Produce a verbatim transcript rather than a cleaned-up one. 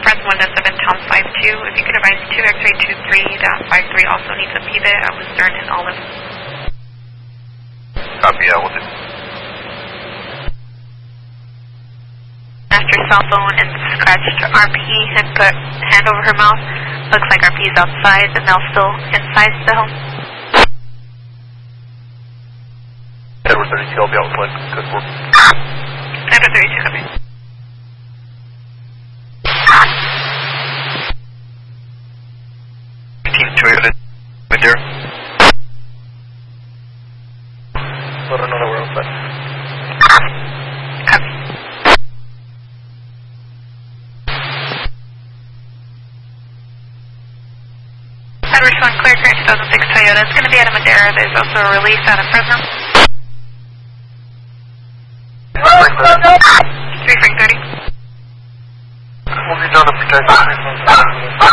Friends one to seven, Tom five two. If you could advise two X-ray two three, that five three also needs a P V I T at Western and Olive. Copy, yeah, we'll do. Master cell phone and scratched R P and put hand over her mouth. Looks like R P is outside and Mel's still inside the home. Edward thirty-two, I'll be outside. Good work. Edward thirty-two, coming. Team Toyota, Madera. Let her know that we're outside. Copy. Edward one, clear current two thousand six Toyota. It's going to be out of Madera. There's also a release out of Fresno. three Frank thirty. We'll be done to protect.